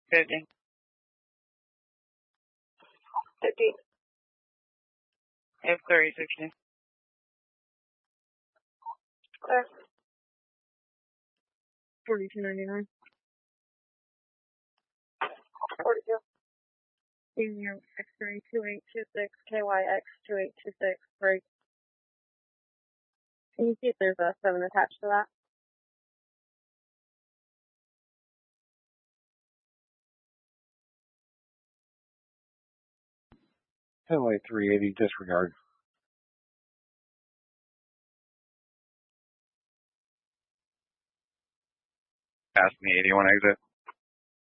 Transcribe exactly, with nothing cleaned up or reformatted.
fifty. fifty. F thirty sixty. Clear. forty-two ninety-nine. forty-two. Senior X-ray two eight two six, K Y X two eight two six, break. Can you see if there's a seven attached to that? Headlight three eighty, disregard. Pass me eighty-one exit.